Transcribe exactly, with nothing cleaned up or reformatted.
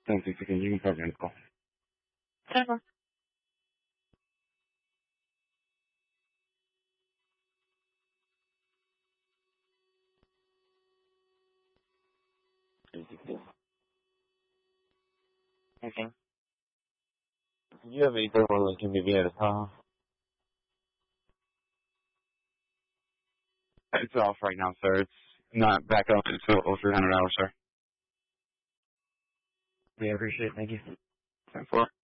Thank you. You can program the call. Sure. Okay. Do you have anything where that can be at a call? It's off right now, sir. It's not back up until three hundred hours, sir. We appreciate it. Thank you. ten four.